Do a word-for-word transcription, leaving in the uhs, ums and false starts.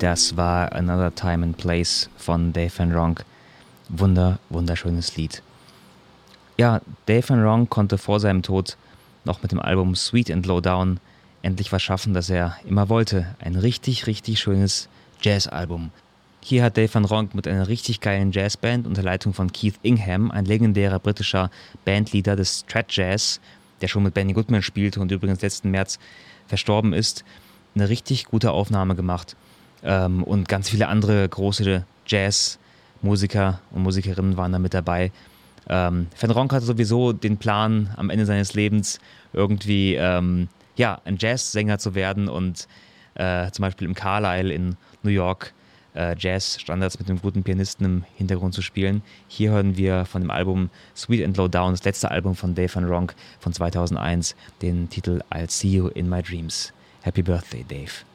Das war Another Time and Place von Dave Van Ronk. Wunder, wunderschönes Lied. Ja, Dave Van Ronk konnte vor seinem Tod noch mit dem Album Sweet and Low Down endlich was schaffen, das er immer wollte. Ein richtig, richtig schönes Jazzalbum. Hier hat Dave Van Ronk mit einer richtig geilen Jazzband unter Leitung von Keith Ingham, ein legendärer britischer Bandleader des Strat Jazz, der schon mit Benny Goodman spielte und übrigens letzten März verstorben ist, eine richtig gute Aufnahme gemacht. Ähm, und ganz viele andere große Jazzmusiker und Musikerinnen waren da mit dabei. Ähm, Van Ronk hatte sowieso den Plan, am Ende seines Lebens irgendwie ähm, ja, ein Jazzsänger zu werden und äh, zum Beispiel im Carlisle in New York äh, Jazz-Standards mit einem guten Pianisten im Hintergrund zu spielen. Hier hören wir von dem Album Sweet and Low Down, das letzte Album von Dave Van Ronk von zweitausendeins, den Titel I'll See You in My Dreams. Happy Birthday, Dave.